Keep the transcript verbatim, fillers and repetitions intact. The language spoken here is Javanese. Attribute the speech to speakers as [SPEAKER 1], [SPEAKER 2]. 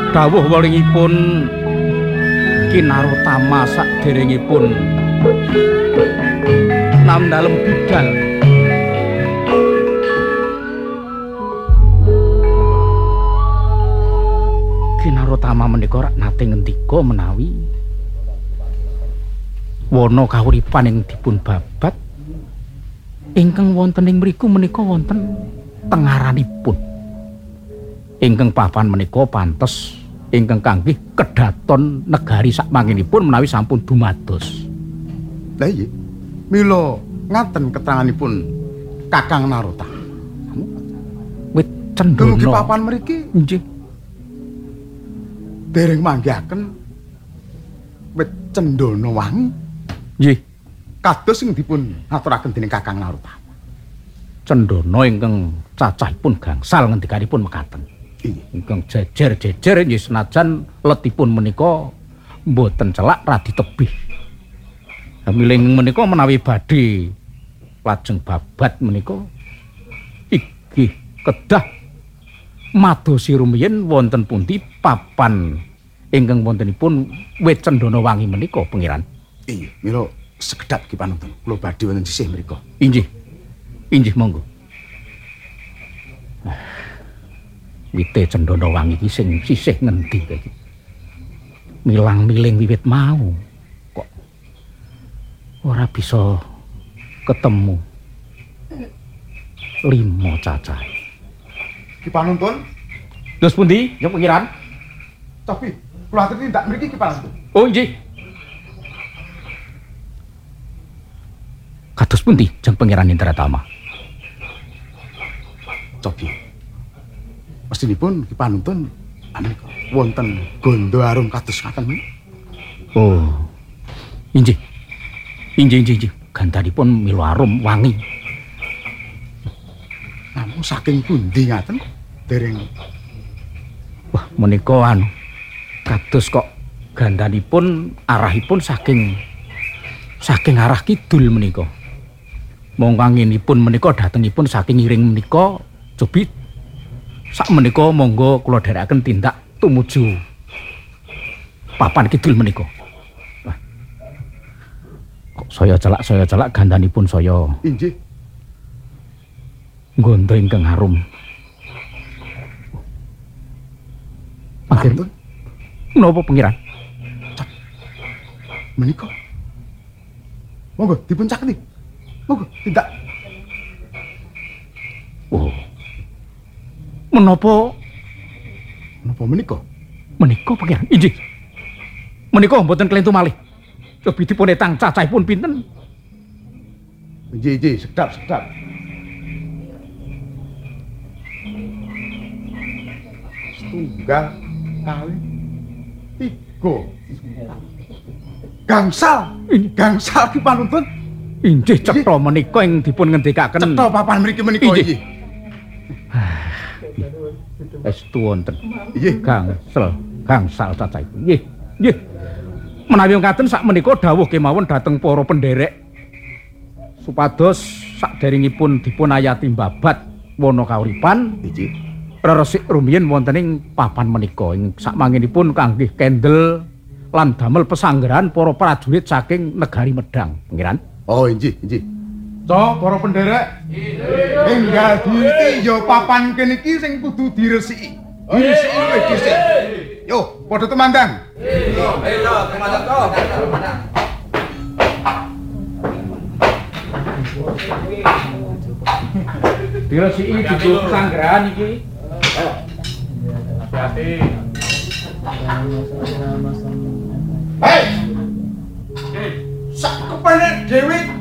[SPEAKER 1] dawuh welingipun Ki Narotama saderengipun namdalem budal Ki Narotama menika rak nate ngendika menawi wana kawuripan ing dipun babat ingkang wonten ing mriku menika wonten tengaranipun ingkang papan menika pantes ingkang kanggih kedaton negari sakmanginipun menawi sampun dumados.
[SPEAKER 2] Lah iya, mila ngaten keteranganipun Kakang Narota.
[SPEAKER 1] Wit cendana.
[SPEAKER 2] Dumugi papan mriki
[SPEAKER 1] nggih.
[SPEAKER 2] Dereng manggihaken wit cendana wangi.
[SPEAKER 1] Nggih.
[SPEAKER 2] Kados sing dipun aturaken dening Kakang Narota.
[SPEAKER 1] Cendana ingkang cacahipun gangsal ngendikanipun mekaten. Ingkang jejer-jejer nggih senajan letipun menika mboten celak radi tebih. Miling menika menawi badhe lajeng babat menika inggih kedah madosi rumiyin wonten pundi papan ingkang wontenipun wit cendana wangi menika pengiran.
[SPEAKER 2] Iya, mila sekedhap ki panuntun. Kula badhe wonten sisih mriku.
[SPEAKER 1] Inggih. Inggih monggo. Wite cendana wangi iki sing sisih ngendi iki? Milang-miling wiwit mau kok ora bisa ketemu limo cacahe.
[SPEAKER 2] Ki panuntun,
[SPEAKER 1] Terus pundi? Ya pengiran.
[SPEAKER 2] tapi kula aturi ndak mriki ki panuntun.
[SPEAKER 1] Oh nggih. Kados pundi jeng pengiran Indratama?
[SPEAKER 2] Cobi. Mestinipun ki panuntun menika wonten gondo arum kados ngaten.
[SPEAKER 1] Oh. Inggih. Inggih inggih inggih. Gandanipun milo arum wangi.
[SPEAKER 2] Namun saking pundi ngaten dereng.
[SPEAKER 1] Wah, menika anu kados kok gandanipun arahipun saking saking arah kidul menika. Monggo anginipun menika datengipun saking iring menika cobi sak menika monggo kula dherekaken tindak tumuju papan kidul menika. Wah. Kok saya celak-saya celak gandanipun saya.
[SPEAKER 2] Inggih.
[SPEAKER 1] Nggondo ingkang harum. Akhir menapa pengiran?
[SPEAKER 2] Menika. Monggo dipun caketi. Monggo tindak.
[SPEAKER 1] Oh. Menapa
[SPEAKER 2] Menapa menika?
[SPEAKER 1] menika pengiran? Inggih. Menika mboten kelentu malih. Cobi dipun etang cacahipun pinten?
[SPEAKER 2] Inggih, inggih, sedap, sedap. Setunggal kali tiga. Gangsal. Gangsal ki panuntun.
[SPEAKER 1] Inggih cetha menika ing dipun ngendikaken.
[SPEAKER 2] Cetha papan mriki menika inggih.
[SPEAKER 1] Estu wonten.
[SPEAKER 2] Inggih,
[SPEAKER 1] gangsal, gangsal cacahipun. Nggih, nggih. Menawi ngaten sak menika dawuh kemawon dhateng para penderek supados saderengipun dipun ayati babat wana kauripan
[SPEAKER 2] inggih.
[SPEAKER 1] Resik rumiyin wonten ing papan menika ing sakmanginipun kanggih kendel lan damel pesanggerahan para prajurit saking negari Medang, pengiran.
[SPEAKER 2] Oh, inggih, inggih. So, para penderek, enggal diiti ya papan kene iki sing kudu diresiki. Diresiki luwih dhisik. Yo, padha temandang.
[SPEAKER 3] Iya, ayo temandang to.
[SPEAKER 1] Diresiki digo pesanggerahan iki.
[SPEAKER 3] Hati-hati.
[SPEAKER 2] Hei! Sak kepene dhewe